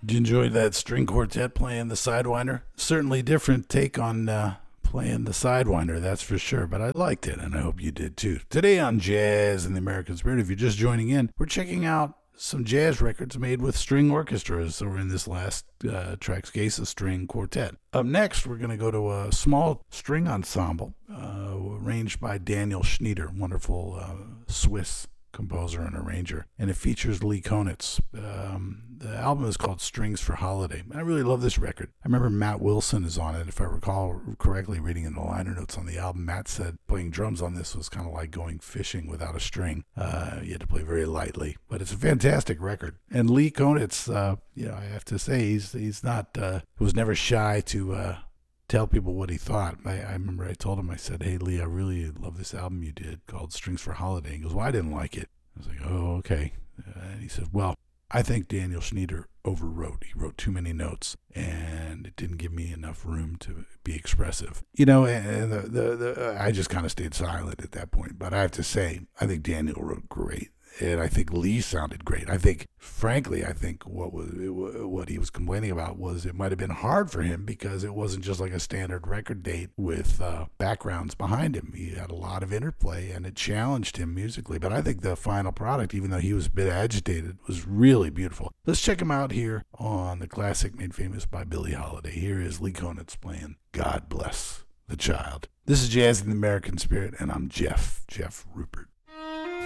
Did you enjoy that string quartet playing the Sidewinder? Certainly different take on playing the Sidewinder, that's for sure, but I liked it, and I hope you did too. Today on Jazz in the American Spirit, if you're just joining in, we're checking out some jazz records made with string orchestras. So we're in this last track's case, a string quartet. Up next, we're going to go to a small string ensemble arranged by Daniel Schnyder, wonderful Swiss composer and arranger, and it features Lee Konitz. The album is called Strings for Holiday. I really love this record. I remember Matt Wilson is on it. If I recall correctly, reading in the liner notes on the album, Matt said playing drums on this was kind of like going fishing without a string. You had to play very lightly, but it's a fantastic record. And Lee Konitz, I have to say, he's not, was never shy to tell people what he thought. I remember I told him, I said, "Hey Lee, I really love this album you did called Strings for Holiday." He goes, "Well, I didn't like it." I was like, "Oh, okay." And he said, "Well, I think Daniel Schnyder overwrote. He wrote too many notes, and it didn't give me enough room to be expressive." And I just kind of stayed silent at that point. But I have to say, I think Daniel wrote great. And I think Lee sounded great. I think what he was complaining about was it might have been hard for him because it wasn't just like a standard record date with backgrounds behind him. He had a lot of interplay, and it challenged him musically. But I think the final product, even though he was a bit agitated, was really beautiful. Let's check him out here on the classic made famous by Billie Holiday. Here is Lee Konitz playing "God Bless the Child." This is Jazz in the American Spirit, and I'm Jeff Rupert.